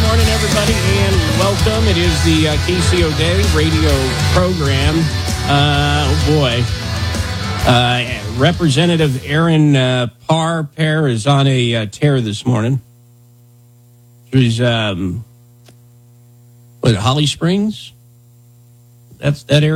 morning, everybody, and welcome. It is the KCO Day radio program. Representative Aaron Parr is on a tear this morning. She's, Holly Springs? That's that area.